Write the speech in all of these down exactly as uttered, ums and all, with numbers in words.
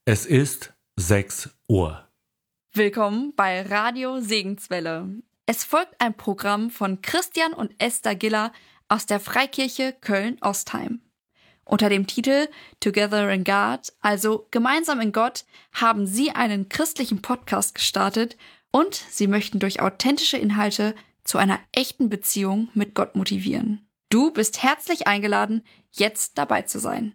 Es ist sechs Uhr. Willkommen bei Radio Segenswelle. Es folgt ein Programm von Christian und Esther Giller aus der Freikirche Köln-Ostheim. Unter dem Titel Together in God, also Gemeinsam in Gott, haben sie einen christlichen Podcast gestartet und sie möchten durch authentische Inhalte zu einer echten Beziehung mit Gott motivieren. Du bist herzlich eingeladen, jetzt dabei zu sein.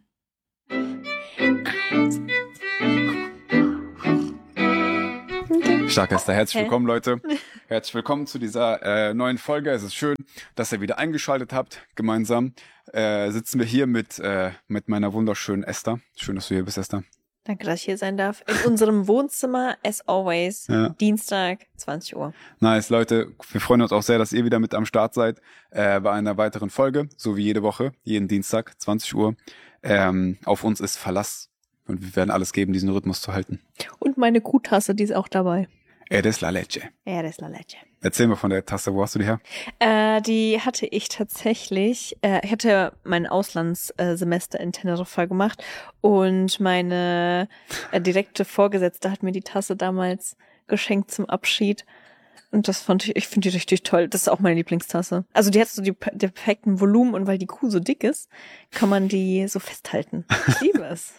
Stark, Esther. Herzlich willkommen, Leute. Herzlich willkommen zu dieser äh, neuen Folge. Es ist schön, dass ihr wieder eingeschaltet habt. Gemeinsam äh, sitzen wir hier mit, äh, mit meiner wunderschönen Esther. Schön, dass du hier bist, Esther. Danke, dass ich hier sein darf. In unserem Wohnzimmer, as always, Ja. Dienstag, zwanzig Uhr. Nice, Leute. Wir freuen uns auch sehr, dass ihr wieder mit am Start seid äh, bei einer weiteren Folge. So wie jede Woche, jeden Dienstag, zwanzig Uhr. Ähm, auf uns ist Verlass. Und wir werden alles geben, diesen Rhythmus zu halten. Und meine Kuhtasse, die ist auch dabei. Eres la leche. Eres la leche. Erzähl mir von der Tasse, wo hast du die her? Äh, die hatte ich tatsächlich, äh, ich hatte mein Auslandssemester in Teneriffa gemacht und meine äh, direkte Vorgesetzte hat mir die Tasse damals geschenkt zum Abschied. Und das fand ich, ich finde die richtig toll. Das ist auch meine Lieblingstasse. Also die hat so die, die perfekten Volumen und weil die Kuh so dick ist, kann man die so festhalten. Ich liebe es.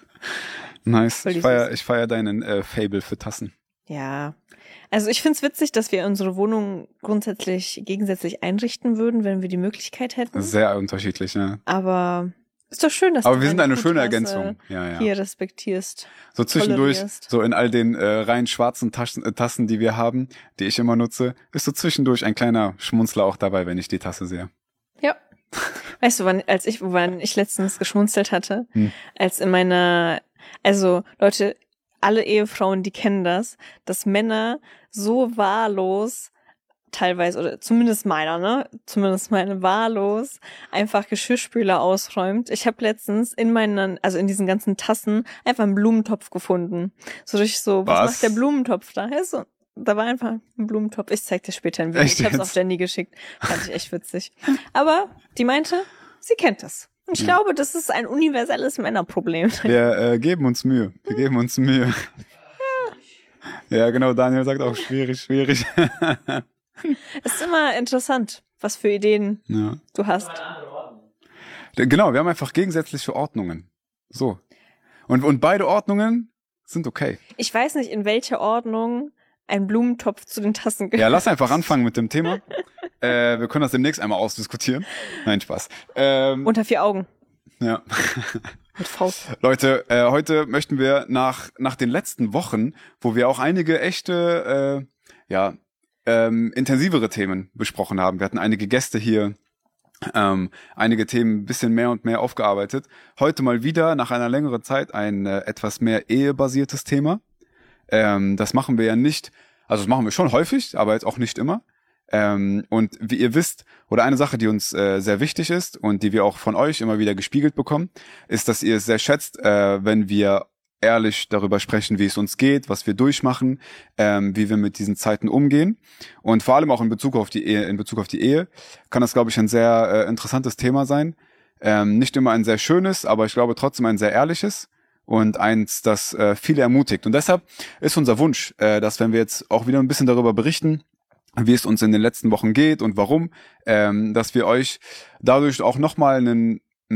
Nice. Voll Ich feier, süß. ich feier deinen äh, Fable für Tassen. Ja, also ich find's witzig, dass wir unsere Wohnung grundsätzlich gegensätzlich einrichten würden, wenn wir die Möglichkeit hätten. Sehr unterschiedlich, ja. Aber ist doch schön, dass Aber du wir sind deine eine schöne Kuhtasse Ergänzung. Ja, ja. hier respektierst. So zwischendurch, tolerierst. so in all den äh, rein schwarzen Taschen, äh, Tassen, die wir haben, die ich immer nutze, ist so zwischendurch ein kleiner Schmunzler auch dabei, wenn ich die Tasse sehe. Ja. Weißt du, wann, als ich, wann ich letztens geschmunzelt hatte, Hm. als in meiner, also Leute, alle Ehefrauen, die kennen das, dass Männer so wahllos teilweise, oder zumindest meiner, ne, zumindest meine wahllos, einfach Geschirrspüler ausräumt. Ich habe letztens in meinen, also in diesen ganzen Tassen einfach einen Blumentopf gefunden. So durch so, was, Was? macht der Blumentopf da? Ja, so, da war einfach ein Blumentopf. Ich zeig dir später ein Video. Echt Ich hab's jetzt? auf Jenny geschickt. Fand ich echt witzig. Aber die meinte, sie kennt das. Und ich Ja. glaube, das ist ein universelles Männerproblem. Wir äh, geben uns Mühe. Wir geben uns Mühe. Ja, genau, Daniel sagt auch schwierig, schwierig. Es ist immer interessant, was für Ideen Ja. du hast. Genau, wir haben einfach gegensätzliche Ordnungen. So. Und, und beide Ordnungen sind okay. Ich weiß nicht, in welcher Ordnung ein Blumentopf zu den Tassen gehört. Ja, lass einfach anfangen mit dem Thema. äh, wir können das demnächst einmal ausdiskutieren. Nein, Spaß. Ähm, Unter vier Augen. ja. Mit Faust. Leute, äh, heute möchten wir nach nach den letzten Wochen, wo wir auch einige echte, äh, ja, ähm, intensivere Themen besprochen haben. Wir hatten einige Gäste hier, ähm, einige Themen ein bisschen mehr und mehr aufgearbeitet. Heute mal wieder nach einer längeren Zeit ein äh, etwas mehr ehebasiertes Thema. Ähm, das machen wir ja nicht, also das machen wir schon häufig, aber jetzt auch nicht immer. Ähm, und wie ihr wisst, oder eine Sache, die uns äh, sehr wichtig ist und die wir auch von euch immer wieder gespiegelt bekommen, ist, dass ihr es sehr schätzt, äh, wenn wir ehrlich darüber sprechen, wie es uns geht, was wir durchmachen, ähm, wie wir mit diesen Zeiten umgehen. Und vor allem auch in Bezug auf die Ehe, in Bezug auf die Ehe, kann das, glaube ich, ein sehr äh, interessantes Thema sein. Ähm, nicht immer ein sehr schönes, aber ich glaube trotzdem ein sehr ehrliches. Und eins, das äh, viele ermutigt. Und deshalb ist unser Wunsch, äh, dass wenn wir jetzt auch wieder ein bisschen darüber berichten, wie es uns in den letzten Wochen geht und warum, ähm, dass wir euch dadurch auch nochmal einen,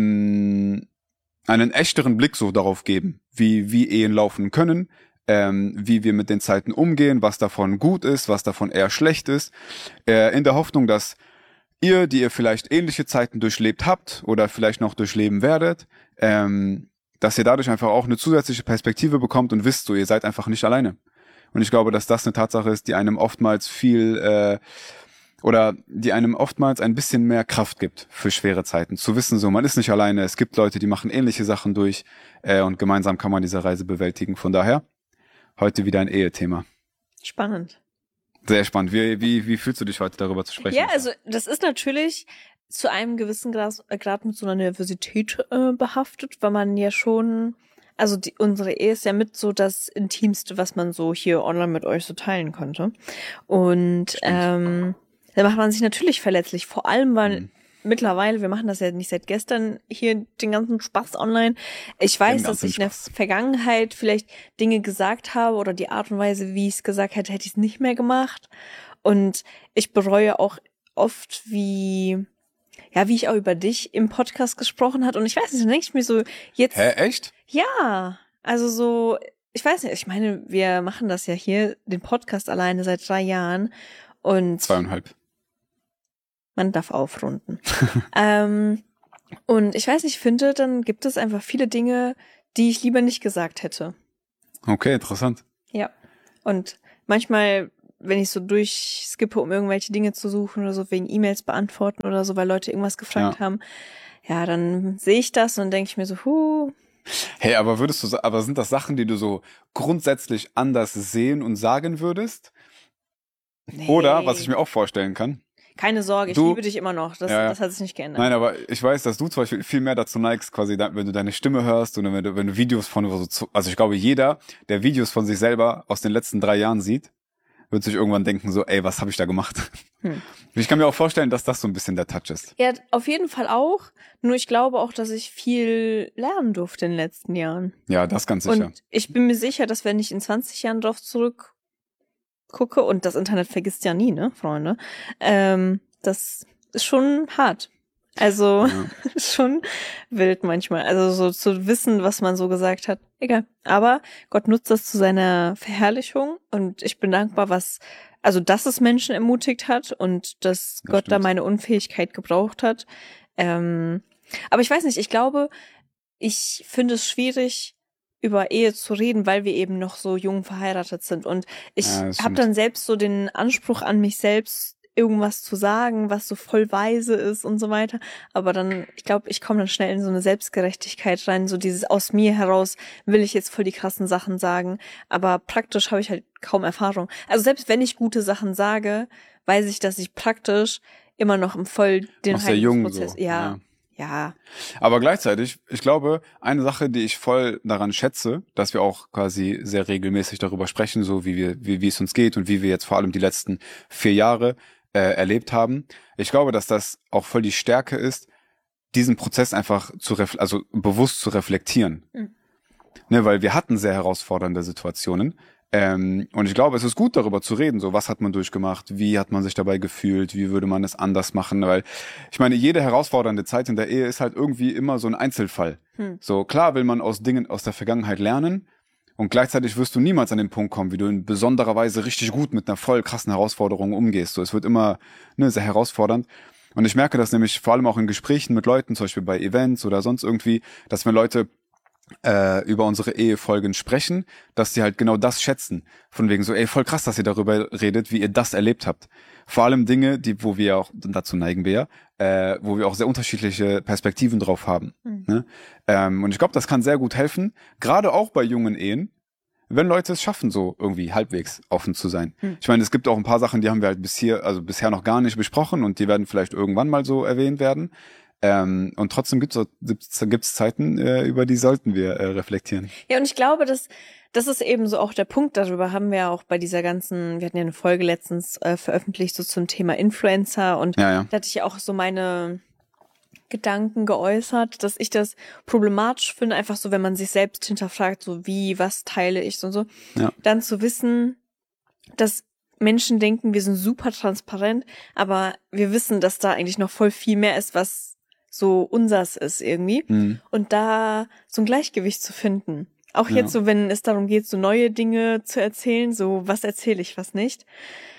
mh, einen echteren Blick so darauf geben, wie, wie Ehen laufen können, ähm, wie wir mit den Zeiten umgehen, was davon gut ist, was davon eher schlecht ist, äh, in der Hoffnung, dass ihr, die ihr vielleicht ähnliche Zeiten durchlebt habt oder vielleicht noch durchleben werdet, ähm, dass ihr dadurch einfach auch eine zusätzliche Perspektive bekommt und wisst, so ihr seid einfach nicht alleine. Und ich glaube, dass das eine Tatsache ist, die einem oftmals viel äh, oder die einem oftmals ein bisschen mehr Kraft gibt für schwere Zeiten. Zu wissen, so man ist nicht alleine, es gibt Leute, die machen ähnliche Sachen durch äh, und gemeinsam kann man diese Reise bewältigen. Von daher, heute wieder ein Ehethema. Spannend. Sehr spannend. Wie, wie, wie fühlst du dich heute darüber zu sprechen? Ja, also das ist natürlich zu einem gewissen Grad, äh, Grad mit so einer Nervosität äh, behaftet, weil man ja schon, also die, unsere Ehe ist ja mit so das Intimste, was man so hier online mit euch so teilen konnte. Und ähm, da macht man sich natürlich verletzlich, vor allem weil Mhm. mittlerweile, wir machen das ja nicht seit gestern hier den ganzen Spaß online. Ich weiß, Den dass ganzen ich in der Spaß. Vergangenheit vielleicht Dinge gesagt habe oder die Art und Weise, wie ich es gesagt hätte, hätte ich es nicht mehr gemacht. Und ich bereue auch oft, wie, ja, wie ich auch über dich im Podcast gesprochen hat. Und ich weiß nicht, dann denke ich mir so, jetzt, Hä, echt? ja, also so, ich weiß nicht, ich meine, wir machen das ja hier, den Podcast alleine seit drei Jahren und Zweieinhalb. man darf aufrunden. ähm, und ich weiß nicht, ich finde, dann gibt es einfach viele Dinge, die ich lieber nicht gesagt hätte. Okay, interessant. Ja. Und manchmal, wenn ich so durchskippe, um irgendwelche Dinge zu suchen oder so, wegen E-Mails beantworten oder so, weil Leute irgendwas gefragt Ja. haben, ja, dann sehe ich das und dann denke ich mir so, huh, Hey, aber würdest du, sa- aber sind das Sachen, die du so grundsätzlich anders sehen und sagen würdest? nee. Oder, was ich mir auch vorstellen kann, Keine Sorge, ich Du- liebe dich immer noch. Das, Ja, ja. das hat sich nicht geändert. nein, aber ich weiß, dass du zum Beispiel viel mehr dazu neigst, quasi, da, wenn du deine Stimme hörst oder wenn du, wenn du Videos von, so zu- also ich glaube, jeder, der Videos von sich selber aus den letzten drei Jahren sieht, wird sich irgendwann denken so, ey, was habe ich da gemacht? Hm. Ich kann mir auch vorstellen, dass das so ein bisschen der Touch ist. Ja, auf jeden Fall auch. Nur ich glaube auch, dass ich viel lernen durfte in den letzten Jahren. Ja, das ganz sicher. Und ich bin mir sicher, dass wenn ich in zwanzig Jahren drauf zurückgucke, und das Internet vergisst ja nie, ne, Freunde, ähm, das ist schon hart. Also Ja. ist schon wild manchmal. Also so zu wissen, was man so gesagt hat, egal. Aber Gott nutzt das zu seiner Verherrlichung und ich bin dankbar, was, also dass es Menschen ermutigt hat und dass Das Gott da stimmt. meine Unfähigkeit gebraucht hat. Ähm, aber ich weiß nicht, ich glaube, ich finde es schwierig, über Ehe zu reden, weil wir eben noch so jung verheiratet sind. Und ich Ja, das habe stimmt. dann selbst so den Anspruch an mich selbst, irgendwas zu sagen, was so voll weise ist und so weiter. Aber dann, ich glaube, ich komme dann schnell in so eine Selbstgerechtigkeit rein, so dieses aus mir heraus will ich jetzt voll die krassen Sachen sagen. Aber praktisch habe ich halt kaum Erfahrung. Also selbst wenn ich gute Sachen sage, weiß ich, dass ich praktisch immer noch im voll den Noch sehr jung Heilungsprozess, so. ja, ja, Aber gleichzeitig, ich glaube, eine Sache, die ich voll daran schätze, dass wir auch quasi sehr regelmäßig darüber sprechen, so wie wir, wie, wie es uns geht und wie wir jetzt vor allem die letzten vier Jahre äh, erlebt haben. Ich glaube, dass das auch voll die Stärke ist, diesen Prozess einfach zu ref- also bewusst zu reflektieren. Mhm. Ne, weil wir hatten sehr herausfordernde Situationen. Ähm, und ich glaube, es ist gut, darüber zu reden. So, was hat man durchgemacht? Wie hat man sich dabei gefühlt? Wie würde man es anders machen? Weil ich meine, jede herausfordernde Zeit in der Ehe ist halt irgendwie immer so ein Einzelfall. Hm. So, klar will man aus Dingen aus der Vergangenheit lernen. Und gleichzeitig wirst du niemals an den Punkt kommen, wie du in besonderer Weise richtig gut mit einer voll krassen Herausforderung umgehst. So, es wird immer ne, sehr herausfordernd. Und ich merke das nämlich vor allem auch in Gesprächen mit Leuten, zum Beispiel bei Events oder sonst irgendwie, dass wenn Leute äh, über unsere Ehefolgen sprechen, dass sie halt genau das schätzen. Von wegen so, ey, voll krass, dass ihr darüber redet, wie ihr das erlebt habt. Vor allem Dinge, die, wo wir auch, dazu neigen wir ja, äh, wo wir auch sehr unterschiedliche Perspektiven drauf haben. Mhm. Ne? Ähm, und ich glaube, das kann sehr gut helfen, gerade auch bei jungen Ehen, wenn Leute es schaffen, so irgendwie halbwegs offen zu sein. Hm. Ich meine, es gibt auch ein paar Sachen, die haben wir halt bis hier, also bisher noch gar nicht besprochen und die werden vielleicht irgendwann mal so erwähnt werden. Ähm, und trotzdem gibt es gibt's Zeiten, äh, über die sollten wir äh, reflektieren. Ja, und ich glaube, dass das ist eben so auch der Punkt, darüber haben wir auch bei dieser ganzen, wir hatten ja eine Folge letztens äh, veröffentlicht, so zum Thema Influencer und Ja, ja. da hatte ich ja auch so meine Gedanken geäußert, dass ich das problematisch finde, einfach so, wenn man sich selbst hinterfragt, so wie, was teile ich und so, Ja. dann zu wissen, dass Menschen denken, wir sind super transparent, aber wir wissen, dass da eigentlich noch voll viel mehr ist, was so unsers ist irgendwie. Mhm. Und da so ein Gleichgewicht zu finden. Auch Ja. jetzt so, wenn es darum geht, so neue Dinge zu erzählen, so was erzähle ich, was nicht.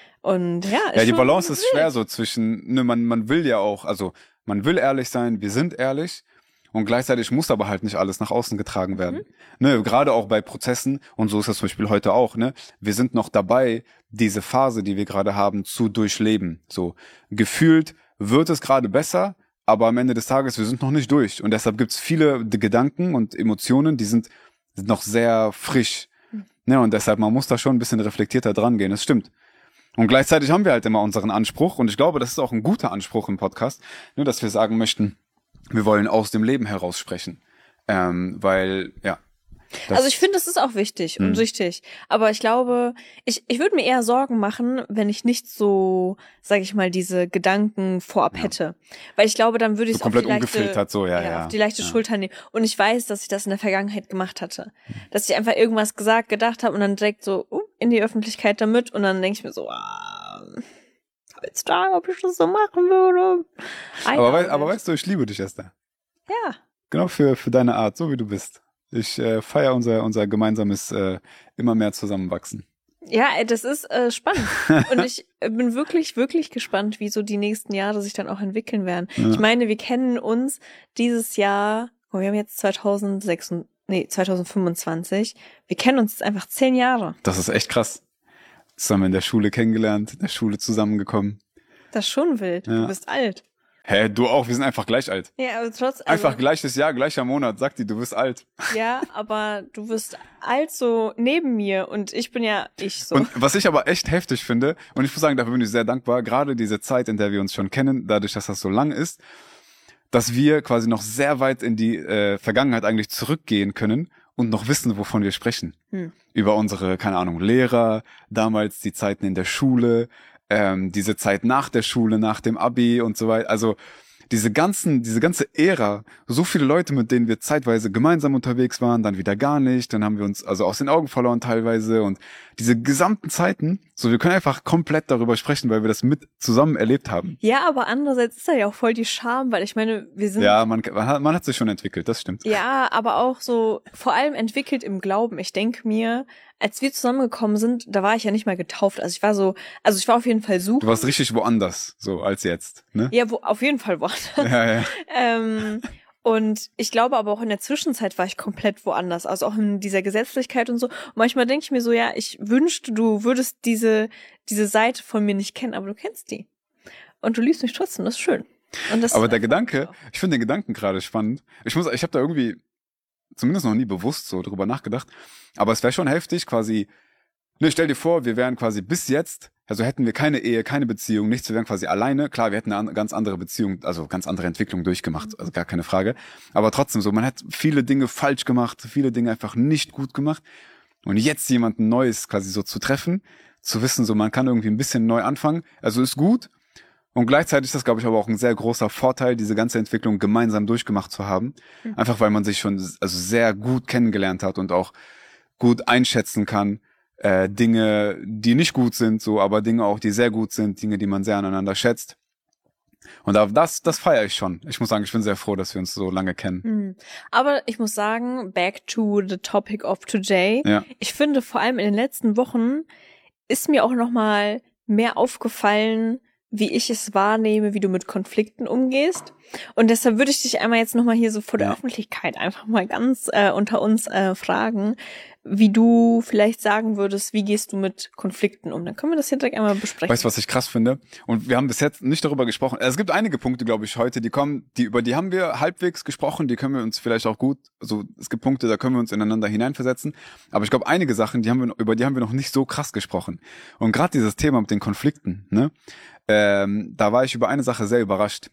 Und ja, Ja, die schon Balance ist wild. schwer so zwischen, ne, man, man will ja auch, also man will ehrlich sein, wir sind ehrlich und gleichzeitig muss aber halt nicht alles nach außen getragen werden. Ne, gerade auch bei Prozessen und so ist das zum Beispiel heute auch, ne, wir sind noch dabei, diese Phase, die wir gerade haben, zu durchleben. So, gefühlt wird es gerade besser, aber am Ende des Tages, wir sind noch nicht durch und deshalb gibt's viele D- Gedanken und Emotionen, die sind, sind noch sehr frisch. Ne, und deshalb, man muss da schon ein bisschen reflektierter dran gehen, das stimmt. Und gleichzeitig haben wir halt immer unseren Anspruch und ich glaube, das ist auch ein guter Anspruch im Podcast, nur dass wir sagen möchten, wir wollen aus dem Leben heraus sprechen. Ähm, weil, ja, Das, Also ich finde, das ist auch wichtig und Hm. richtig. Aber ich glaube, ich, ich würde mir eher Sorgen machen, wenn ich nicht so, sage ich mal, diese Gedanken vorab Ja. hätte. Weil ich glaube, dann würde ich so es auf die komplett leichte, ungefiltert, so, ja, ja. auf die leichte ja. Schulter nehmen. Und ich weiß, dass ich das in der Vergangenheit gemacht hatte. Hm. Dass ich einfach irgendwas gesagt, gedacht habe und dann direkt so uh, in die Öffentlichkeit damit und dann denke ich mir so, ah, jetzt fragen, ob ich das so machen würde. Aber, wei Einmal aber nicht. weißt du, ich liebe dich, Esther. Ja. Genau für, für deine Art, so wie du bist. Ich äh, feiere unser, unser gemeinsames äh, immer mehr Zusammenwachsen. Ja, ey, das ist äh, spannend. Und ich äh, bin wirklich, wirklich gespannt, wie so die nächsten Jahre sich dann auch entwickeln werden. Ja. Ich meine, wir kennen uns dieses Jahr, oh, wir haben jetzt zweitausendsechs, nee, zweitausendfünfundzwanzig. Wir kennen uns jetzt einfach zehn Jahre. Das ist echt krass. Zusammen in der Schule kennengelernt, in der Schule zusammengekommen. Das ist schon wild. Ja. Du bist alt. Hä, du auch, wir sind einfach gleich alt. Ja, aber trotz, also, Einfach gleiches Jahr, gleicher Monat, sagt die, du bist alt. ja, aber du wirst alt so neben mir und ich bin ja ich so. Und was ich aber echt heftig finde, und ich muss sagen, dafür bin ich sehr dankbar, gerade diese Zeit, in der wir uns schon kennen, dadurch, dass das so lang ist, dass wir quasi noch sehr weit in die äh, Vergangenheit eigentlich zurückgehen können und noch wissen, wovon wir sprechen. Hm. Über unsere, keine Ahnung, Lehrer, damals die Zeiten in der Schule, ähm, diese Zeit nach der Schule, nach dem Abi und so weiter. Also diese ganzen, diese ganze Ära, so viele Leute, mit denen wir zeitweise gemeinsam unterwegs waren, dann wieder gar nicht, dann haben wir uns also aus den Augen verloren teilweise und diese gesamten Zeiten, so wir können einfach komplett darüber sprechen, weil wir das mit zusammen erlebt haben. Ja, aber andererseits ist da ja auch voll die Scham, weil ich meine, wir sind Ja, man, man, hat, man hat sich schon entwickelt, das stimmt. ja, aber auch so vor allem entwickelt im Glauben. Ich denke mir, als wir zusammengekommen sind, da war ich ja nicht mal getauft. Also ich war so, also ich war auf jeden Fall suchen. Du warst richtig woanders, so als jetzt, ne? Ja, wo, auf jeden Fall woanders. Ja, ja. ähm, und ich glaube aber auch in der Zwischenzeit war ich komplett woanders. Also auch in dieser Gesetzlichkeit und so. Und manchmal denke ich mir so, ja, ich wünschte, du würdest diese, diese Seite von mir nicht kennen, aber du kennst die. Und du liebst mich trotzdem, das ist schön. Und das Aber ist der einfach Gedanke, auch. ich finde den Gedanken gerade spannend. Ich muss, ich habe da irgendwie zumindest noch nie bewusst so drüber nachgedacht. Aber es wäre schon heftig, quasi. Ne, stell dir vor, wir wären quasi bis jetzt, also hätten wir keine Ehe, keine Beziehung, nichts, wir wären quasi alleine. Klar, wir hätten eine an, ganz andere Beziehung, also ganz andere Entwicklung durchgemacht, also gar keine Frage. Aber trotzdem so, man hat viele Dinge falsch gemacht, viele Dinge einfach nicht gut gemacht. Und jetzt jemanden Neues quasi so zu treffen, zu wissen, so man kann irgendwie ein bisschen neu anfangen, also ist gut. Und gleichzeitig ist das, glaube ich, aber auch ein sehr großer Vorteil, diese ganze Entwicklung gemeinsam durchgemacht zu haben. Mhm. Einfach weil man sich schon also sehr gut kennengelernt hat und auch gut einschätzen kann, äh, Dinge, die nicht gut sind, so, aber Dinge auch, die sehr gut sind, Dinge, die man sehr aneinander schätzt. Und das, das feiere ich schon. Ich muss sagen, ich bin sehr froh, dass wir uns so lange kennen. Mhm. Aber ich muss sagen, back to the topic of today. Ja. Ich finde, vor allem in den letzten Wochen ist mir auch noch mal mehr aufgefallen, wie ich es wahrnehme, wie du mit Konflikten umgehst. Und deshalb würde ich dich einmal jetzt noch mal hier so vor der Ja. Öffentlichkeit einfach mal ganz äh, unter uns äh, fragen, wie du vielleicht sagen würdest, wie gehst du mit Konflikten um? Dann können wir das hier direkt einmal besprechen. Weißt du, was ich krass finde? Und wir haben bis jetzt nicht darüber gesprochen. Es gibt einige Punkte, glaube ich, heute, die kommen, die über die haben wir halbwegs gesprochen, die können wir uns vielleicht auch gut, also es gibt Punkte, da können wir uns ineinander hineinversetzen. Aber ich glaube, einige Sachen, die haben wir, über die haben wir noch nicht so krass gesprochen. Und gerade dieses Thema mit den Konflikten, ne? Ähm, da war ich über eine Sache sehr überrascht.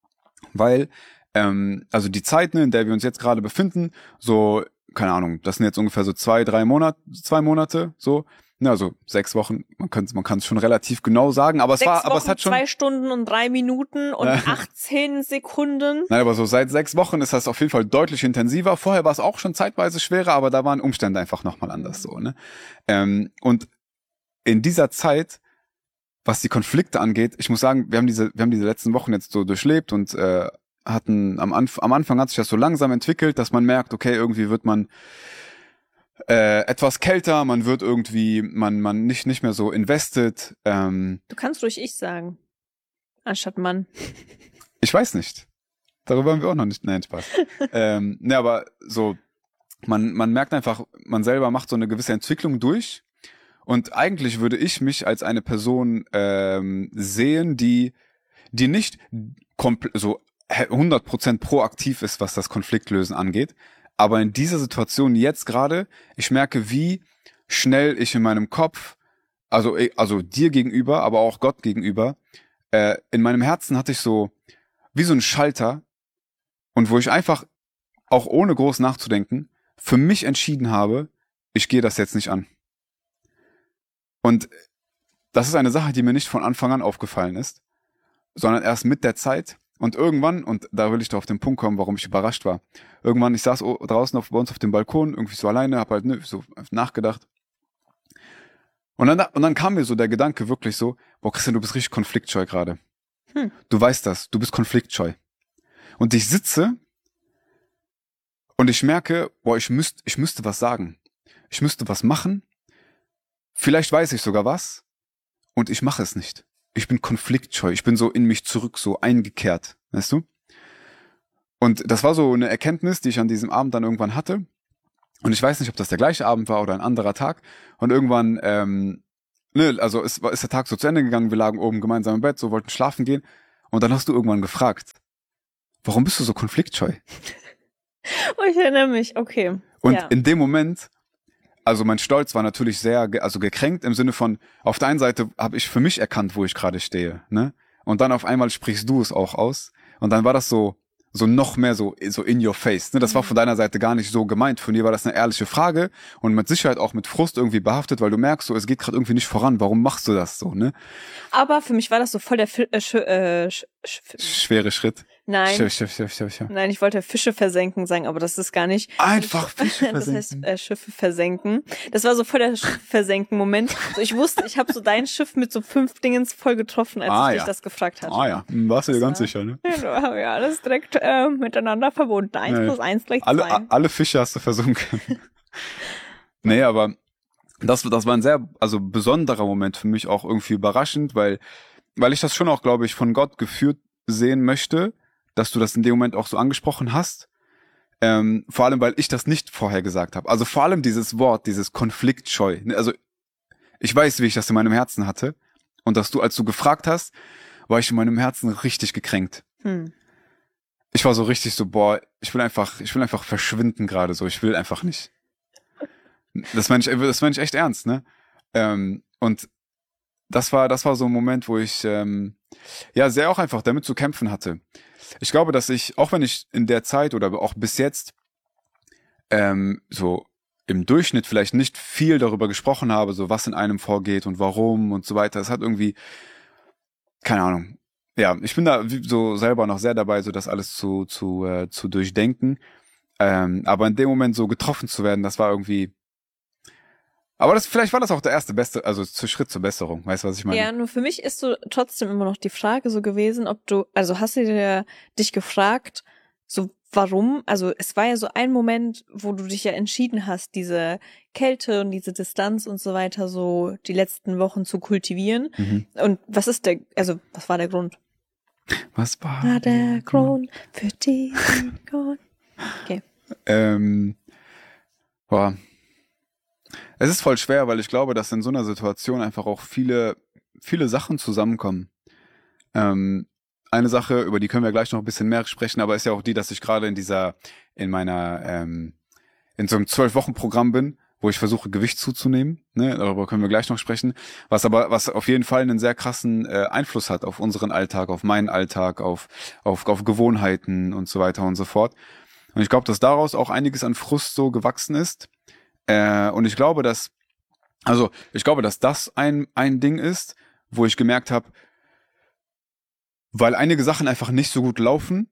Weil, ähm, also die Zeit, ne, in der wir uns jetzt gerade befinden, so, keine Ahnung, das sind jetzt ungefähr so zwei, drei Monate, zwei Monate, so, ne, also sechs Wochen, man kann es man kann's schon relativ genau sagen, aber es Sechs war, Wochen, aber es hat schon, zwei Stunden und drei Minuten und achtzehn Sekunden. nein, aber so seit sechs Wochen ist das auf jeden Fall deutlich intensiver. Vorher war es auch schon zeitweise schwerer, aber da waren Umstände einfach nochmal anders, so, ne, ähm, und in dieser Zeit, was die Konflikte angeht, ich muss sagen, wir haben diese, wir haben diese letzten Wochen jetzt so durchlebt und äh, hatten am, Anf- am Anfang hat sich das so langsam entwickelt, dass man merkt, okay, irgendwie wird man äh, etwas kälter, man wird irgendwie, man man nicht nicht mehr so invested. Ähm, Du kannst ruhig ich sagen, anstatt Mann. ich weiß nicht, darüber haben wir auch noch nicht, nein, Spaß. ähm, ne, aber so, man man merkt einfach, man selber macht so eine gewisse Entwicklung durch. Und eigentlich würde ich mich als eine Person ähm, sehen, die die nicht kompl- so hundert Prozent proaktiv ist, was das Konfliktlösen angeht. Aber in dieser Situation jetzt gerade, ich merke, wie schnell ich in meinem Kopf, also also dir gegenüber, aber auch Gott gegenüber, äh, in meinem Herzen hatte ich so wie so einen Schalter und wo ich einfach auch ohne groß nachzudenken für mich entschieden habe, ich gehe das jetzt nicht an. Und das ist eine Sache, die mir nicht von Anfang an aufgefallen ist, sondern erst mit der Zeit. Und irgendwann, und da will ich doch auf den Punkt kommen, warum ich überrascht war. Irgendwann, ich saß draußen auf, bei uns auf dem Balkon, irgendwie so alleine, hab halt ne, so nachgedacht. Und dann, und dann kam mir so der Gedanke wirklich so, boah Christian, du bist richtig konfliktscheu gerade. Hm. Du weißt das, du bist konfliktscheu. Und ich sitze und ich merke, boah, ich müsste, ich müsste was sagen. Ich müsste was machen. Vielleicht weiß ich sogar was. Und ich mache es nicht. Ich bin konfliktscheu. Ich bin so in mich zurück, so eingekehrt. Weißt du? Und das war so eine Erkenntnis, die ich an diesem Abend dann irgendwann hatte. Und ich weiß nicht, ob das der gleiche Abend war oder ein anderer Tag. Und irgendwann, ähm, ne, also ist, ist der Tag so zu Ende gegangen. Wir lagen oben gemeinsam im Bett, so wollten schlafen gehen. Und dann hast du irgendwann gefragt, warum bist du so konfliktscheu? Oh, ich erinnere mich, okay. Und ja. in dem Moment, also mein Stolz war natürlich sehr, ge- also gekränkt im Sinne von, auf der einen Seite habe ich für mich erkannt, wo ich gerade stehe, ne? Und dann auf einmal sprichst du es auch aus. Und dann war das so, so noch mehr so, so in your face, ne? Das war von deiner Seite gar nicht so gemeint. Von dir war das eine ehrliche Frage und mit Sicherheit auch mit Frust irgendwie behaftet, weil du merkst so, es geht gerade irgendwie nicht voran. Warum machst du das so, ne? Aber für mich war das so voll der Fi- äh, Sch- äh, Sch- Sch- Schwere Schritt. Nein. Schiff, Schiff, Schiff, Schiff, Schiff. Nein, ich wollte Fische versenken sagen, aber das ist gar nicht. Einfach Fische Das heißt versenken. äh, Schiffe versenken. Das war so voll der Schiff versenken Moment. So, ich wusste, ich habe so dein Schiff mit so fünf Dingens voll getroffen, als Ah, ich ja. dich das gefragt hatte. Ah ja, warst du dir Das ganz war- sicher, ne? Ja, du hast ja alles direkt äh, miteinander verbunden. Eins Ja. plus eins gleich zwei. Alle, a- alle Fische hast du versunken. Nee, aber das, das war ein sehr, also besonderer Moment für mich, auch irgendwie überraschend, weil, weil ich das schon auch, glaube ich, von Gott geführt sehen möchte, dass du das in dem Moment auch so angesprochen hast. Ähm, vor allem, weil ich das nicht vorher gesagt habe. Also vor allem dieses Wort, dieses konfliktscheu. Also ich weiß, wie ich das in meinem Herzen hatte. Und dass du, als du gefragt hast, war ich in meinem Herzen richtig gekränkt. Hm. Ich war so richtig so, boah, ich will einfach, ich will einfach verschwinden gerade so. Ich will einfach nicht. Das meine ich, das meine ich echt ernst, ne? Ähm, und das war, das war so ein Moment, wo ich ähm, ja sehr auch einfach damit zu kämpfen hatte. Ich glaube, dass ich, auch wenn ich in der Zeit oder auch bis jetzt ähm, so im Durchschnitt vielleicht nicht viel darüber gesprochen habe, so was in einem vorgeht und warum und so weiter. Es hat irgendwie, keine Ahnung. Ja, ich bin da so selber noch sehr dabei, so das alles zu zu äh, zu durchdenken. Ähm, aber in dem Moment so getroffen zu werden, das war irgendwie. Aber das vielleicht war das auch der erste beste, also zu Schritt zur Besserung. Weißt du, was ich meine? Ja, nur für mich ist so trotzdem immer noch die Frage so gewesen, ob du, also hast du dir dich gefragt, so warum? Also es war ja so ein Moment, wo du dich ja entschieden hast, diese Kälte und diese Distanz und so weiter so die letzten Wochen zu kultivieren. Mhm. Und was ist der, also was war der Grund? Was war War der Grund für diesen Grund? Okay. Ähm, boah. Es ist voll schwer, weil ich glaube, dass in so einer Situation einfach auch viele, viele Sachen zusammenkommen. Ähm, eine Sache, über die können wir gleich noch ein bisschen mehr sprechen, aber ist ja auch die, dass ich gerade in dieser, in meiner, ähm, in so einem zwölf-Wochen-Programm bin, wo ich versuche, Gewicht zuzunehmen. Ne? Darüber können wir gleich noch sprechen. Was aber, was auf jeden Fall einen sehr krassen äh, Einfluss hat auf unseren Alltag, auf meinen Alltag, auf, auf, auf Gewohnheiten und so weiter und so fort. Und ich glaube, dass daraus auch einiges an Frust so gewachsen ist. Äh, und ich glaube, dass, also ich glaube, dass das ein ein Ding ist, wo ich gemerkt habe, weil einige Sachen einfach nicht so gut laufen,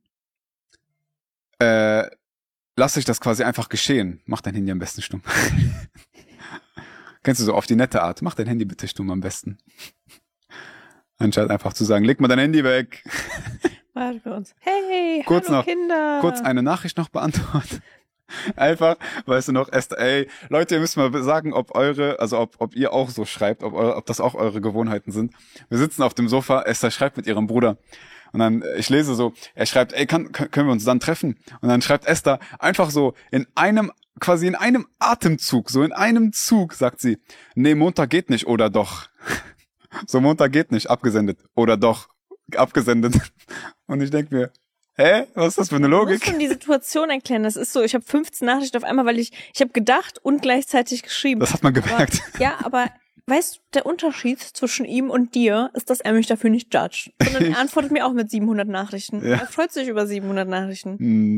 äh, lasse ich das quasi einfach geschehen. Mach dein Handy am besten stumm. Kennst du so auf die nette Art? Mach dein Handy bitte stumm am besten. Anstatt einfach zu sagen, leg mal dein Handy weg. Warte kurz. Hey, Kurz hallo noch, Kinder. Kurz eine Nachricht noch beantworten. Einfach, weißt du noch, Esther, ey, Leute, ihr müsst mal sagen, ob eure, also ob, ob ihr auch so schreibt, ob, eure, ob das auch eure Gewohnheiten sind. Wir sitzen auf dem Sofa, Esther schreibt mit ihrem Bruder. Und dann, ich lese so, er schreibt, ey, kann, können wir uns dann treffen? Und dann schreibt Esther einfach so in einem, quasi in einem Atemzug, so in einem Zug, sagt sie, nee, Montag geht nicht, oder doch. So, Montag geht nicht, abgesendet, oder doch, abgesendet. Und ich denk mir, hä? Was ist das für eine Du Logik? musst schon die Situation erklären. Das ist so, ich habe fünfzehn Nachrichten auf einmal, weil ich, ich habe gedacht und gleichzeitig geschrieben. Das hat man gemerkt. Aber, ja, aber weißt du, der Unterschied zwischen ihm und dir ist, dass er mich dafür nicht judgt. Sondern er antwortet mir auch mit siebenhundert Nachrichten. Ja. Er freut sich über siebenhundert Nachrichten. Hm.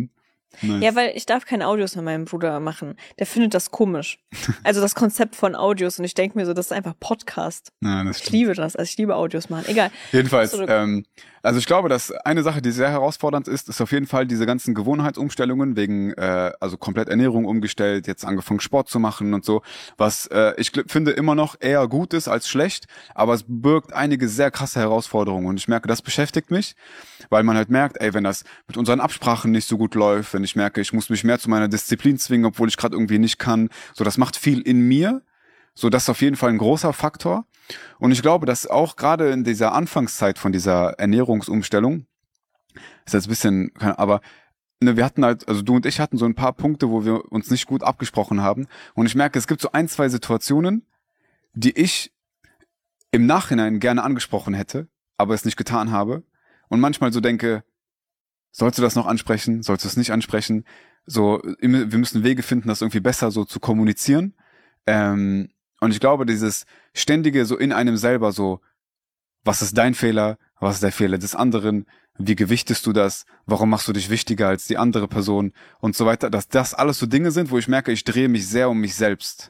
Nice. Ja, weil ich darf keine Audios mit meinem Bruder machen. Der findet das komisch. Also das Konzept von Audios. Und ich denke mir so, das ist einfach Podcast. Ja, das Ich stimmt. liebe das. Also ich liebe Audios machen. Egal. Jedenfalls, Zurück. ähm, also ich glaube, dass eine Sache, die sehr herausfordernd ist, ist auf jeden Fall diese ganzen Gewohnheitsumstellungen wegen, äh, also komplett Ernährung umgestellt, jetzt angefangen Sport zu machen und so, was äh, ich gl- finde immer noch eher gut ist als schlecht, aber es birgt einige sehr krasse Herausforderungen und ich merke, das beschäftigt mich, weil man halt merkt, ey, wenn das mit unseren Absprachen nicht so gut läuft, wenn ich merke, ich muss mich mehr zu meiner Disziplin zwingen, obwohl ich gerade irgendwie nicht kann, so, das macht viel in mir. So, das ist auf jeden Fall ein großer Faktor. Und ich glaube, dass auch gerade in dieser Anfangszeit von dieser Ernährungsumstellung, ist jetzt ein bisschen, aber ne, wir hatten halt, also du und ich hatten so ein paar Punkte, wo wir uns nicht gut abgesprochen haben. Und ich merke, es gibt so ein, zwei Situationen, die ich im Nachhinein gerne angesprochen hätte, aber es nicht getan habe. Und manchmal so denke, sollst du das noch ansprechen? Sollst du es nicht ansprechen? So, wir müssen Wege finden, das irgendwie besser so zu kommunizieren. Ähm, Und ich glaube, dieses ständige so in einem selber so, was ist dein Fehler, was ist der Fehler des anderen, wie gewichtest du das, warum machst du dich wichtiger als die andere Person und so weiter, dass das alles so Dinge sind, wo ich merke, ich drehe mich sehr um mich selbst.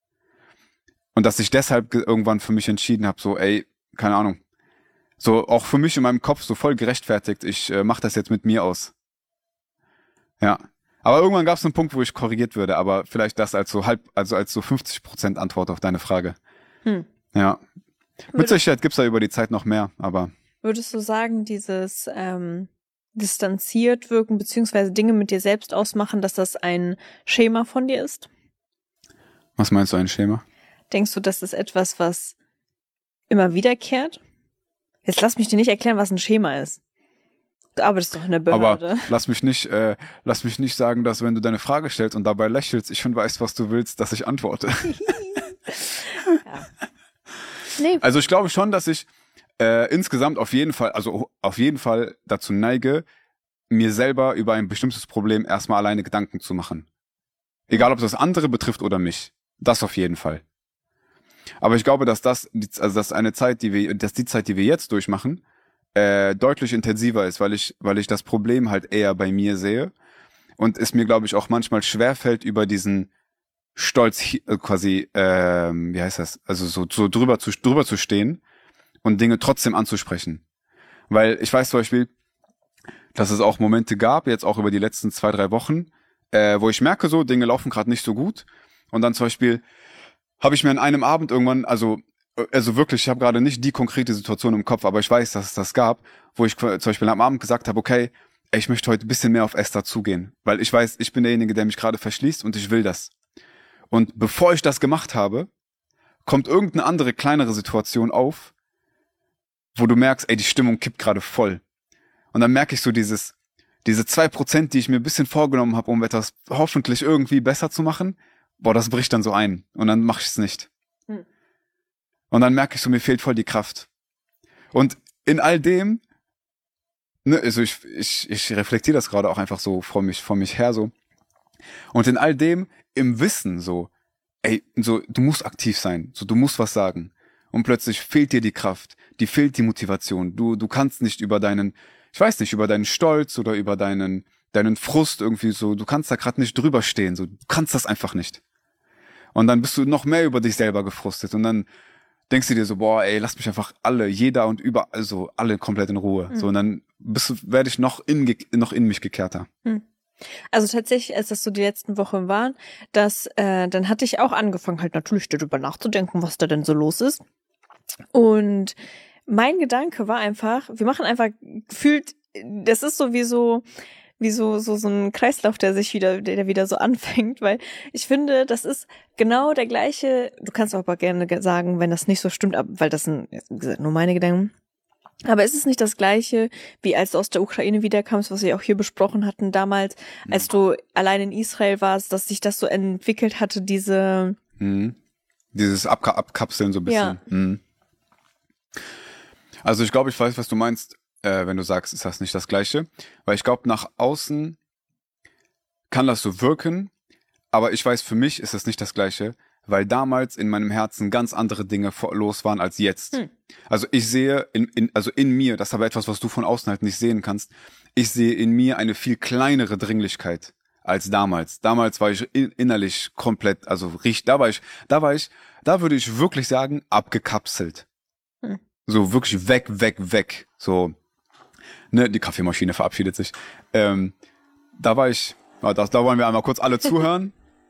Und dass ich deshalb ge- irgendwann für mich entschieden habe, so ey, keine Ahnung, so auch für mich in meinem Kopf so voll gerechtfertigt, ich äh, mache das jetzt mit mir aus. Ja. Aber irgendwann gab es einen Punkt, wo ich korrigiert würde, aber vielleicht das als so halb, also als so fünfzig Prozent Antwort auf deine Frage. Hm. Ja. Mit Sicherheit gibt's da über die Zeit noch mehr, aber Würdest du sagen, dieses ähm, distanziert wirken, beziehungsweise Dinge mit dir selbst ausmachen, dass das ein Schema von dir ist? was meinst du, ein Schema? Denkst du, das ist etwas, was immer wiederkehrt? Jetzt lass mich dir nicht erklären, was ein Schema ist. Du arbeitest doch in der Behörde. Aber lass mich nicht, äh, lass mich nicht sagen, dass wenn du deine Frage stellst und dabei lächelst, ich schon weiß, was du willst, dass ich antworte. Ja. Nee. Also ich glaube schon, dass ich äh, insgesamt auf jeden Fall, also auf jeden Fall dazu neige, mir selber über ein bestimmtes Problem erstmal alleine Gedanken zu machen. Egal, ob das andere betrifft oder mich. Das auf jeden Fall. Aber ich glaube, dass das, also dass eine Zeit, die wir, dass die Zeit, die wir jetzt durchmachen, äh, deutlich intensiver ist, weil ich, weil ich das Problem halt eher bei mir sehe und es mir, glaube ich, auch manchmal schwerfällt, über diesen Stolz hi- äh, quasi, ähm, wie heißt das, also so, so drüber zu, drüber zu stehen und Dinge trotzdem anzusprechen. Weil ich weiß zum Beispiel, dass es auch Momente gab, jetzt auch über die letzten zwei, drei Wochen, äh, wo ich merke so, Dinge laufen gerade nicht so gut und dann zum Beispiel habe ich mir an einem Abend irgendwann, also also wirklich, ich habe gerade nicht die konkrete Situation im Kopf, aber ich weiß, dass es das gab, wo ich zum Beispiel am Abend gesagt habe, okay, ey, ich möchte heute ein bisschen mehr auf Esther zugehen, weil ich weiß, ich bin derjenige, der mich gerade verschließt und ich will das. Und bevor ich das gemacht habe, kommt irgendeine andere, kleinere Situation auf, wo du merkst, ey, die Stimmung kippt gerade voll. Und dann merke ich so dieses, diese zwei Prozent, die ich mir ein bisschen vorgenommen habe, um etwas hoffentlich irgendwie besser zu machen, boah, das bricht dann so ein. Und dann mache ich es nicht. Hm. Und dann merke ich so, mir fehlt voll die Kraft. Und in all dem, ne, also ich, ich, ich reflektiere das gerade auch einfach so vor mich, vor mich her so. Und in all dem, im Wissen so, ey, so, du musst aktiv sein, so, du musst was sagen. Und plötzlich fehlt dir die Kraft, die fehlt die Motivation. Du, du kannst nicht über deinen, ich weiß nicht, über deinen Stolz oder über deinen, deinen Frust irgendwie so, du kannst da gerade nicht drüber stehen, so, du kannst das einfach nicht. Und dann bist du noch mehr über dich selber gefrustet und dann denkst du dir so, boah, ey, lass mich einfach alle, jeder und überall, also alle komplett in Ruhe. Mhm. So, und dann bist du, werde ich noch in, noch in mich gekehrter. Also tatsächlich, als das so die letzten Wochen waren, dass, äh, dann hatte ich auch angefangen, halt natürlich darüber nachzudenken, was da denn so los ist. Und mein Gedanke war einfach, wir machen einfach gefühlt, das ist so wie so, wie so, so, so ein Kreislauf, der sich wieder, der wieder so anfängt, weil ich finde, das ist genau der gleiche, du kannst auch aber gerne sagen, wenn das nicht so stimmt, weil das sind, wie gesagt, nur meine Gedanken. Aber ist es nicht das Gleiche, wie als du aus der Ukraine wiederkamst, was wir auch hier besprochen hatten damals, als du allein in Israel warst, dass sich das so entwickelt hatte, diese... Mhm. Dieses Abka- Abkapseln so ein bisschen. Ja. Mhm. Also ich glaube, ich weiß, was du meinst, äh, wenn du sagst, ist das nicht das Gleiche. Weil ich glaube, nach außen kann das so wirken, aber ich weiß, für mich ist es nicht das Gleiche, weil damals in meinem Herzen ganz andere Dinge vor- los waren als jetzt. Hm. Also ich sehe in, in, also in mir, das ist aber etwas, was du von außen halt nicht sehen kannst, ich sehe in mir eine viel kleinere Dringlichkeit als damals. Damals war ich in, innerlich komplett, also richtig, da war ich, da war ich, da würde ich wirklich sagen, abgekapselt. Hm. So wirklich weg, weg, weg. So, ne, die Kaffeemaschine verabschiedet sich. Ähm, da war ich, ja, das, da wollen wir einmal kurz alle zuhören.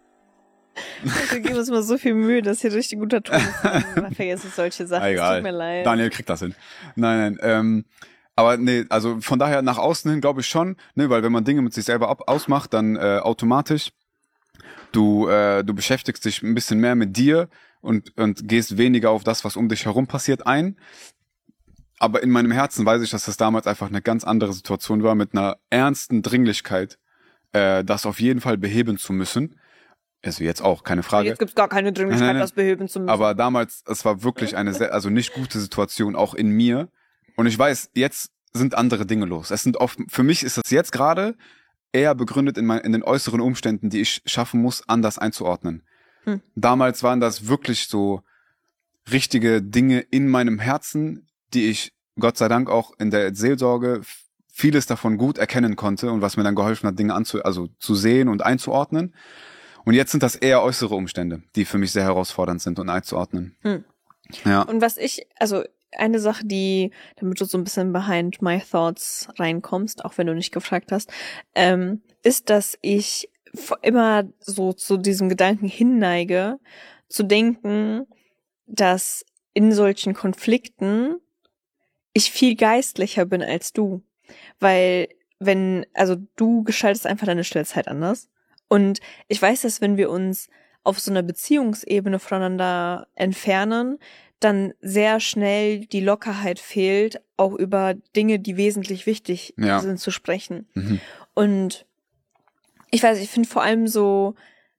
Wir geben uns mal so viel Mühe, dass hier richtig guter Ton ist. Man vergisst solche Sachen. Egal. Es tut mir leid. Daniel kriegt das hin. Nein, nein, ähm, aber nee, also von daher nach außen hin glaube ich schon, ne, weil wenn man Dinge mit sich selber ab ausmacht, dann äh, automatisch, du äh, du beschäftigst dich ein bisschen mehr mit dir und und gehst weniger auf das, was um dich herum passiert, ein. Aber in meinem Herzen weiß ich, dass das damals einfach eine ganz andere Situation war, mit einer ernsten Dringlichkeit, äh, das auf jeden Fall beheben zu müssen. Also jetzt auch, keine Frage. Jetzt gibt's gar keine Dringlichkeit, Nein, nein, nein. das beheben zu müssen. Aber damals, es war wirklich eine sehr, also nicht gute Situation, auch in mir. Und ich weiß, jetzt sind andere Dinge los. Es sind oft, für mich ist das jetzt gerade eher begründet in, mein, in den äußeren Umständen, die ich schaffen muss, anders einzuordnen. Hm. Damals waren das wirklich so richtige Dinge in meinem Herzen, die ich Gott sei Dank auch in der Seelsorge vieles davon gut erkennen konnte und was mir dann geholfen hat, Dinge anzu, also zu sehen und einzuordnen. Und jetzt sind das eher äußere Umstände, die für mich sehr herausfordernd sind und einzuordnen. Hm. Ja. Und was ich, also eine Sache, die, damit du so ein bisschen behind my thoughts reinkommst, auch wenn du nicht gefragt hast, ähm, ist, dass ich immer so zu diesem Gedanken hinneige, zu denken, dass in solchen Konflikten ich viel geistlicher bin als du. Weil wenn, also du gestaltest einfach deine Stillzeit anders. Und ich weiß, dass wenn wir uns auf so einer Beziehungsebene voneinander entfernen, dann sehr schnell die Lockerheit fehlt, auch über Dinge, die wesentlich wichtig Ja. sind, zu sprechen. Mhm. Und ich weiß, ich finde vor allem so,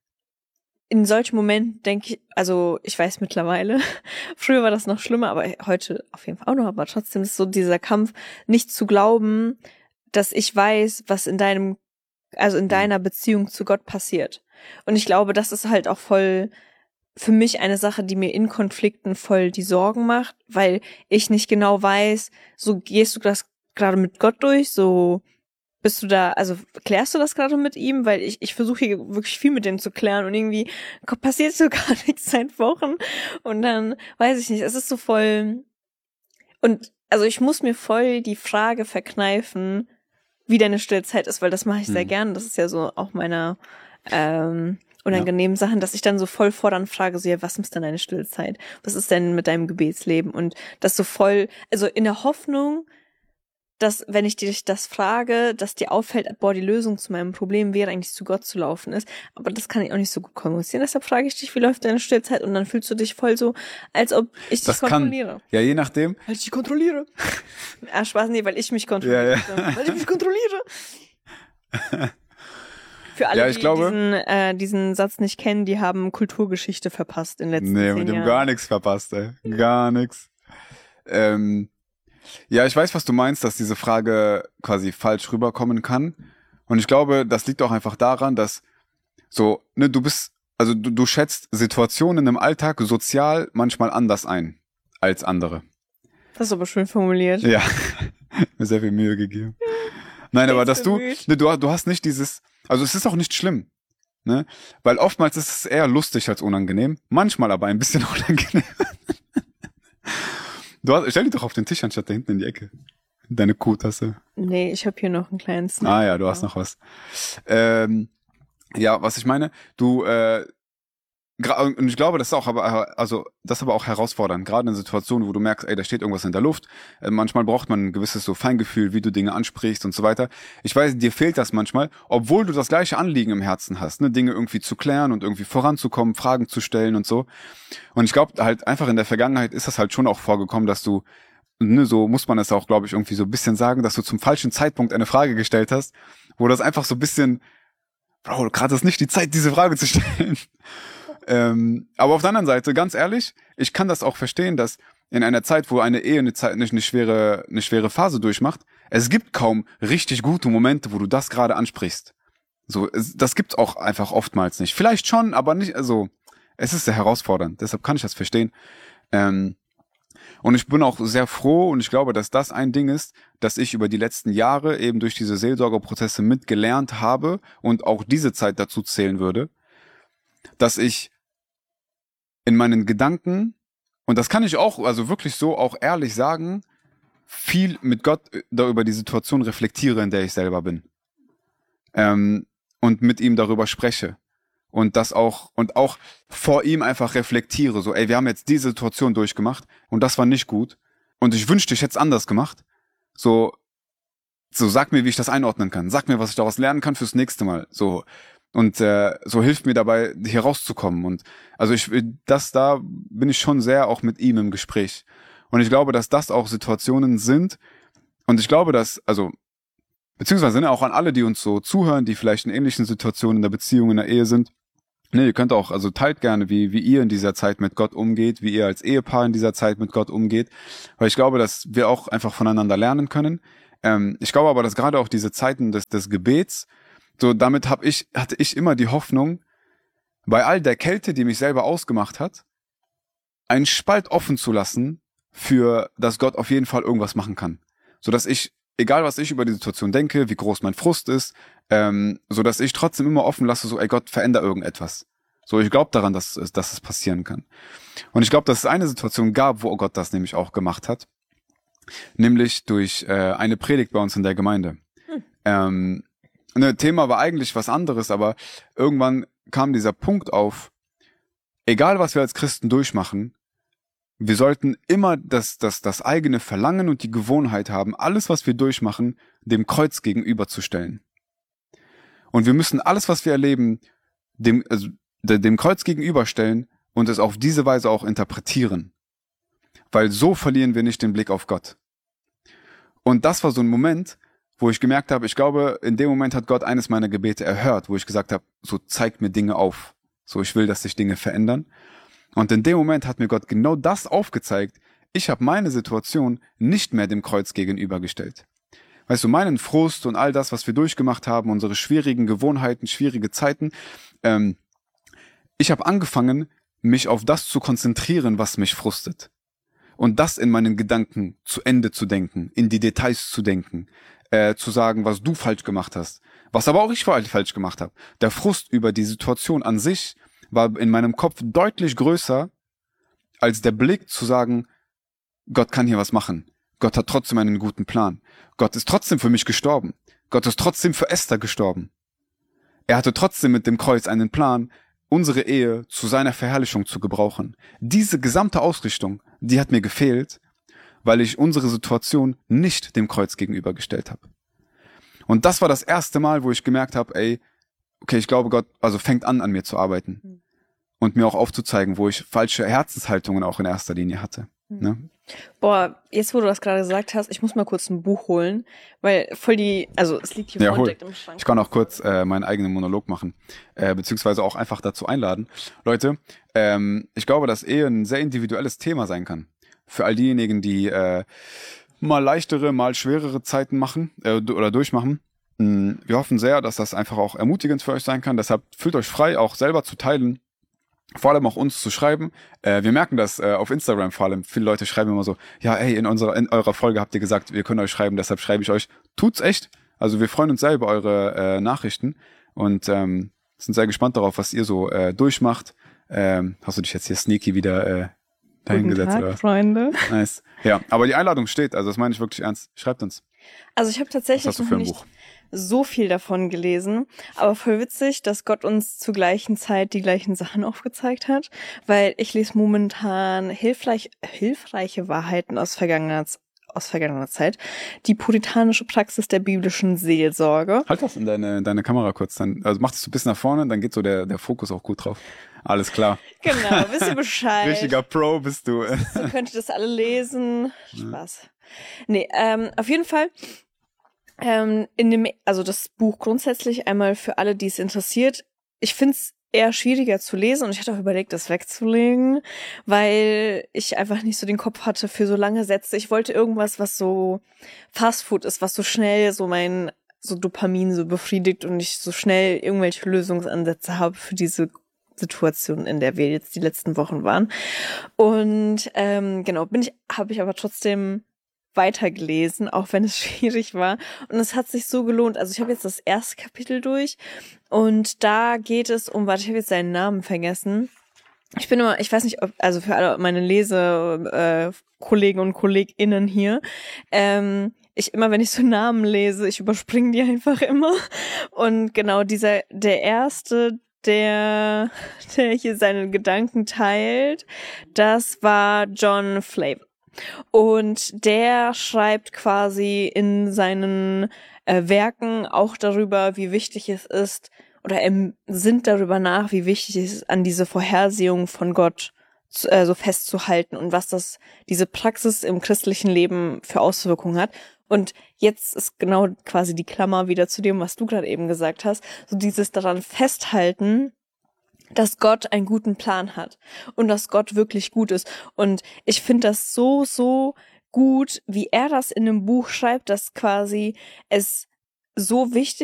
in solchen Momenten denke ich, also ich weiß mittlerweile, früher war das noch schlimmer, aber heute auf jeden Fall auch noch, aber trotzdem ist so dieser Kampf, nicht zu glauben, dass ich weiß, was in deinem, also in deiner Beziehung zu Gott passiert. Und ich glaube, das ist halt auch voll für mich eine Sache, die mir in Konflikten voll die Sorgen macht, weil ich nicht genau weiß, so gehst du das gerade mit Gott durch, so bist du da, also klärst du das gerade mit ihm? Weil ich, ich versuche hier wirklich viel mit dem zu klären und irgendwie passiert so gar nichts seit Wochen und dann, weiß ich nicht, es ist so voll, und also ich muss mir voll die Frage verkneifen, wie deine Stillzeit ist, weil das mache ich sehr Mhm. gern, das ist ja so auch meiner ähm, unangenehmen Sachen, dass ich dann so voll fordern frage, so ja, was ist denn deine Stillzeit? Was ist denn mit deinem Gebetsleben? Und das so voll, also in der Hoffnung, dass, wenn ich dich das frage, dass dir auffällt, boah, die Lösung zu meinem Problem wäre eigentlich zu Gott zu laufen ist. Aber das kann ich auch nicht so gut kommunizieren. Deshalb frage ich dich, wie läuft deine Stillzeit? Und dann fühlst du dich voll so, als ob ich dich Das kann, kontrolliere. ja, je nachdem. Weil ich dich kontrolliere. Ah, Spaß, nee, weil ich mich kontrolliere. Ja, ja. Weil ich mich kontrolliere. Für alle, Ja, ich die glaube- diesen, äh, diesen Satz nicht kennen, die haben Kulturgeschichte verpasst in den letzten Nee, zehn mit dem Jahren. gar nichts verpasst, ey. Gar nichts. Ähm, ja, ich weiß, was du meinst, dass diese Frage quasi falsch rüberkommen kann. Und ich glaube, das liegt auch einfach daran, dass so, ne, du bist, also du, du schätzt Situationen im Alltag sozial manchmal anders ein als andere. Das ist aber schön formuliert. Ja, mir sehr viel Mühe gegeben. Nein, aber dass du, bemüht. ne, du, du hast nicht dieses, also es ist auch nicht schlimm, ne, weil oftmals ist es eher lustig als unangenehm, manchmal aber ein bisschen unangenehm. Du hast, stell dich doch auf den Tisch anstatt da hinten in die Ecke. Deine Kuhtasse. Nee, ich habe hier noch einen kleinen Snack. Ah ja, du hast noch was. Ähm, ja, was ich meine, du, äh, gra- und ich glaube, das ist auch, aber, also, das ist aber auch herausfordernd, gerade in Situationen, wo du merkst, ey, da steht irgendwas in der Luft. Äh, manchmal braucht man ein gewisses so Feingefühl, wie du Dinge ansprichst und so weiter. Ich weiß, dir fehlt das manchmal, obwohl du das gleiche Anliegen im Herzen hast, ne, Dinge irgendwie zu klären und irgendwie voranzukommen, Fragen zu stellen und so. Und ich glaube halt einfach in der Vergangenheit ist das halt schon auch vorgekommen, dass du, ne, so muss man es auch, glaube ich, irgendwie so ein bisschen sagen, dass du zum falschen Zeitpunkt eine Frage gestellt hast, wo das einfach so ein bisschen, Bro, gerade ist nicht die Zeit, diese Frage zu stellen. ähm, aber auf der anderen Seite, ganz ehrlich, ich kann das auch verstehen, dass in einer Zeit, wo eine Ehe eine, Zeit, nicht eine schwere, eine schwere Phase durchmacht, es gibt kaum richtig gute Momente, wo du das gerade ansprichst. So, es, das gibt's auch einfach oftmals nicht. Vielleicht schon, aber nicht, also, es ist sehr herausfordernd, deshalb kann ich das verstehen. Ähm, und ich bin auch sehr froh und ich glaube, dass das ein Ding ist, dass ich über die letzten Jahre eben durch diese Seelsorgerprozesse mitgelernt habe und auch diese Zeit dazu zählen würde, dass ich in meinen Gedanken, und das kann ich auch, also wirklich so auch ehrlich sagen, viel mit Gott da über die Situation reflektiere, in der ich selber bin. Ähm, und mit ihm darüber spreche. Und das auch, und auch vor ihm einfach reflektiere, so, ey, wir haben jetzt diese Situation durchgemacht und das war nicht gut. Und ich wünschte, ich hätte es anders gemacht. So, so sag mir, wie ich das einordnen kann. Sag mir, was ich daraus lernen kann fürs nächste Mal. So. Und äh, so hilft mir dabei, hier rauszukommen. Und also ich, das da bin ich schon sehr auch mit ihm im Gespräch. Und ich glaube, dass das auch Situationen sind. Und ich glaube, dass, also, beziehungsweise ne, auch an alle, die uns so zuhören, die vielleicht in ähnlichen Situationen in der Beziehung, in der Ehe sind. Ne, ihr könnt auch, also teilt gerne, wie, wie ihr in dieser Zeit mit Gott umgeht, wie ihr als Ehepaar in dieser Zeit mit Gott umgeht. Weil ich glaube, dass wir auch einfach voneinander lernen können. Ähm, ich glaube aber, dass gerade auch diese Zeiten des, des Gebets, so damit hab ich, hatte ich immer die Hoffnung, bei all der Kälte, die mich selber ausgemacht hat, einen Spalt offen zu lassen, für, dass Gott auf jeden Fall irgendwas machen kann. So dass ich, egal was ich über die Situation denke, wie groß mein Frust ist, ähm, so dass ich trotzdem immer offen lasse, so, ey Gott, veränder irgendetwas. So, ich glaube daran, dass, dass es passieren kann. Und ich glaube, dass es eine Situation gab, wo Gott das nämlich auch gemacht hat. Nämlich durch äh, eine Predigt bei uns in der Gemeinde. Hm. Ähm, ne, Thema war eigentlich was anderes, aber irgendwann kam dieser Punkt auf, egal was wir als Christen durchmachen, wir sollten immer das, das, das eigene Verlangen und die Gewohnheit haben, alles, was wir durchmachen, dem Kreuz gegenüberzustellen. Und wir müssen alles, was wir erleben, dem, also, dem Kreuz gegenüberstellen und es auf diese Weise auch interpretieren. Weil so verlieren wir nicht den Blick auf Gott. Und das war so ein Moment, wo ich gemerkt habe, ich glaube, in dem Moment hat Gott eines meiner Gebete erhört, wo ich gesagt habe, so zeig mir Dinge auf. So, ich will, dass sich Dinge verändern. Und in dem Moment hat mir Gott genau das aufgezeigt. Ich habe meine Situation nicht mehr dem Kreuz gegenübergestellt. Weißt du, meinen Frust und all das, was wir durchgemacht haben, unsere schwierigen Gewohnheiten, schwierige Zeiten, ähm, ich habe angefangen, mich auf das zu konzentrieren, was mich frustet. Und das in meinen Gedanken zu Ende zu denken, in die Details zu denken, äh, zu sagen, was du falsch gemacht hast, was aber auch ich falsch gemacht habe. Der Frust über die Situation an sich war in meinem Kopf deutlich größer, als der Blick zu sagen, Gott kann hier was machen. Gott hat trotzdem einen guten Plan. Gott ist trotzdem für mich gestorben. Gott ist trotzdem für Esther gestorben. Er hatte trotzdem mit dem Kreuz einen Plan, unsere Ehe zu seiner Verherrlichung zu gebrauchen. Diese gesamte Ausrichtung, die hat mir gefehlt, weil ich unsere Situation nicht dem Kreuz gegenübergestellt habe. Und das war das erste Mal, wo ich gemerkt habe, ey, okay, ich glaube, Gott also fängt an, an mir zu arbeiten. Mhm. Und mir auch aufzuzeigen, wo ich falsche Herzenshaltungen auch in erster Linie hatte. Mhm. Ne? Boah, jetzt wo du das gerade gesagt hast, ich muss mal kurz ein Buch holen, weil voll die, also es liegt hier ja, vorne hol. direkt im Schrank. Ich kann auch kurz äh, meinen eigenen Monolog machen, äh, beziehungsweise auch einfach dazu einladen. Leute, ähm, ich glaube, dass Ehe ein sehr individuelles Thema sein kann. Für all diejenigen, die äh, mal leichtere, mal schwerere Zeiten machen äh, oder durchmachen. Wir hoffen sehr, dass das einfach auch ermutigend für euch sein kann. Deshalb fühlt euch frei, auch selber zu teilen. Vor allem auch uns zu schreiben. Äh, wir merken das äh, auf Instagram vor allem. Viele Leute schreiben immer so, ja, ey, in unserer in eurer Folge habt ihr gesagt, wir können euch schreiben, deshalb schreibe ich euch. Tut's echt. Also wir freuen uns sehr über eure äh, Nachrichten und ähm, sind sehr gespannt darauf, was ihr so äh, durchmacht. Ähm, hast du dich jetzt hier sneaky wieder äh, dahingesetzt? Guten Tag, oder? Freunde. Nice. Ja, aber die Einladung steht, also das meine ich wirklich ernst. Schreibt uns. Also ich habe tatsächlich was hast du noch für ein nicht Buch? so viel davon gelesen, aber voll witzig, dass Gott uns zur gleichen Zeit die gleichen Sachen aufgezeigt hat, weil ich lese momentan hilfreich, hilfreiche Wahrheiten aus vergangener, aus vergangener Zeit, die puritanische Praxis der biblischen Seelsorge. Halt das in deine, deine Kamera kurz, dann, also mach das so ein bisschen nach vorne, dann geht so der, der Fokus auch gut drauf. Alles klar. Genau, wisst ihr Bescheid. Richtiger Pro bist du. So könnt ihr das alle lesen. Spaß. Nee, ähm, auf jeden Fall Ähm, in dem, also das Buch grundsätzlich einmal für alle, die es interessiert. Ich finde es eher schwieriger zu lesen und ich hatte auch überlegt, das wegzulegen, weil ich einfach nicht so den Kopf hatte für so lange Sätze. Ich wollte irgendwas, was so Fastfood ist, was so schnell so mein so Dopamin so befriedigt und ich so schnell irgendwelche Lösungsansätze habe für diese Situation, in der wir jetzt die letzten Wochen waren. Und ähm, genau, bin ich, habe ich aber trotzdem weitergelesen, auch wenn es schwierig war. Und es hat sich so gelohnt. Also ich habe jetzt das erste Kapitel durch und da geht es um, warte, ich habe jetzt seinen Namen vergessen. Ich bin immer, ich weiß nicht, ob, also für alle meine Lese, äh, Kollegen und KollegInnen hier, ähm, ich immer, wenn ich so Namen lese, ich überspringe die einfach immer. Und genau dieser, der erste, der, der hier seine Gedanken teilt, das war John Flavel. Und der schreibt quasi in seinen äh, Werken auch darüber, wie wichtig es ist, oder er sinnt darüber nach, wie wichtig es ist, an diese Vorhersehung von Gott zu, äh, so festzuhalten und was das, diese Praxis im christlichen Leben für Auswirkungen hat. Und jetzt ist genau quasi die Klammer wieder zu dem, was du gerade eben gesagt hast, so dieses daran festhalten, dass Gott einen guten Plan hat und dass Gott wirklich gut ist. Und ich finde das so, so gut, wie er das in einem Buch schreibt, dass quasi es so wichtig